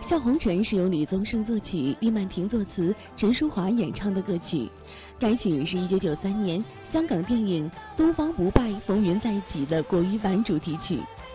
《笑红尘》是由李宗盛作曲、李曼婷作词、陈淑桦演唱的歌曲。该曲是1993年香港电影《东方不败风云再起》的国语版主题曲。